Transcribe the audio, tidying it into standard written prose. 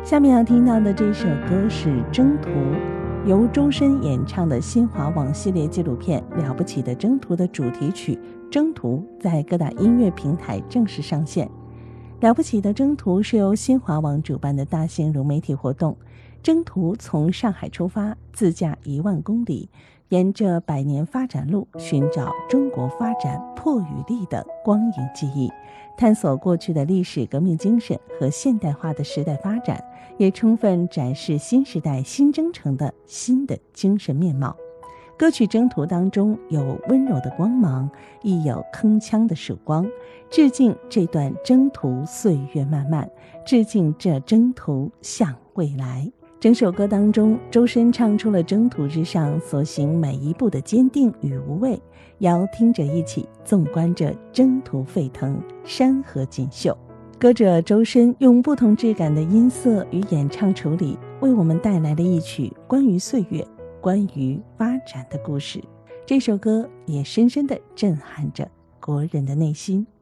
下面要听到的这首歌是《征途》，由周深演唱的新华网系列纪录片《了不起的征途》的主题曲《征途》在各大音乐平台正式上线。了不起的征途是由新华网主办的大型融媒体活动，征途从上海出发，自驾1万公里，沿着100年发展路寻找中国发展破与立的光影记忆，探索过去的历史革命精神和现代化的时代发展，也充分展示新时代新征程的新的精神面貌。歌曲《征途》当中有温柔的光芒，亦有铿锵的曙光，致敬这段征途岁月漫漫，致敬这征途向未来。整首歌当中，周深唱出了征途之上所行每一步的坚定与无畏，邀听者一起纵观着征途沸腾，山河锦绣。歌者周深用不同质感的音色与演唱处理，为我们带来了一曲关于岁月、关于发展的故事。这首歌也深深地震撼着国人的内心。